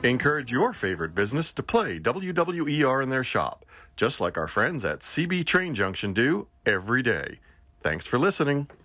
Encourage your favorite business to play WWER in their shop, just like our friends at CB Train Junction do every day. Thanks for listening.